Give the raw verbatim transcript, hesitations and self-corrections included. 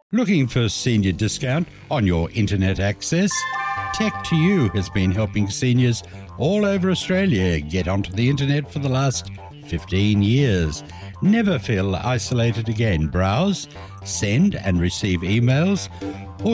Looking for senior discount on your internet access? Tech to You has been helping seniors all over Australia get onto the internet for the last fifteen years. Never feel isolated again. Browse, send and receive emails, or